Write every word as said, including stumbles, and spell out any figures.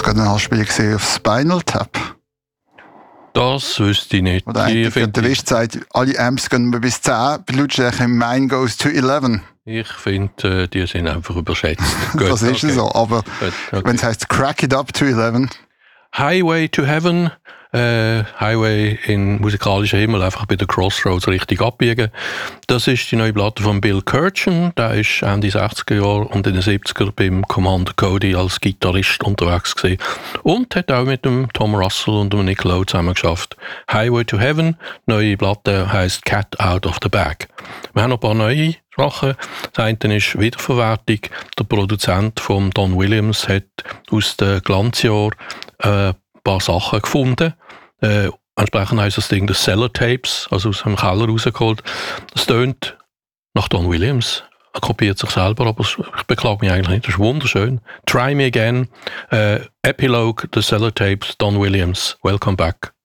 gerade ein Anspiel gesehen auf Spinal Tap? Das wüsste ich nicht. Oder eigentlich der West sagt, alle Amps gehen bis zehn, bei Lautstärke Mine goes to elf. Ich finde, die sind einfach überschätzt. Das ist okay. So, aber okay. Wenn es heisst Crack it up to elf. Highway to Heaven, äh, Highway in musikalischer Himmel, einfach bei der Crossroads richtig abbiegen. Das ist die neue Platte von Bill Kirchen. Der ist Ende sechziger Jahre und in den siebziger beim Commander Cody als Gitarrist unterwegs gewesen. Und hat auch mit dem Tom Russell und dem Nick Lowe zusammen geschafft. Highway to Heaven, neue Platte heisst Cat Out of the Bag. Wir haben noch ein paar neue Sachen. Das eine ist Wiederverwertung. Der Produzent von Don Williams hat aus den Glanzjahren äh, ein paar Sachen gefunden. Äh, entsprechend heisst das Ding The Cellar Tapes, also aus dem Keller rausgeholt. Das tönt nach Don Williams. Er kopiert sich selber, aber ich beklage mich eigentlich nicht. Das ist wunderschön. Try Me Again, äh, Epilogue, The Cellar Tapes, Don Williams. Welcome back.